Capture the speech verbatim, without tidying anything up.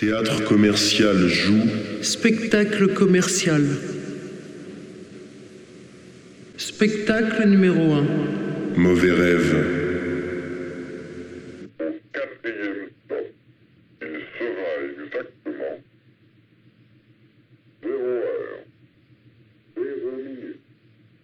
Théâtre commercial joue. Spectacle commercial. Spectacle numéro un. Mauvais rêve.